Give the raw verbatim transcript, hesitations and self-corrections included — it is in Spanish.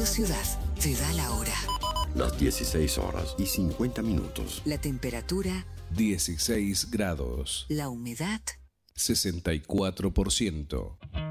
Ciudad te da la hora. Las dieciséis horas y cincuenta minutos. La temperatura dieciséis grados. La humedad sesenta y cuatro por ciento.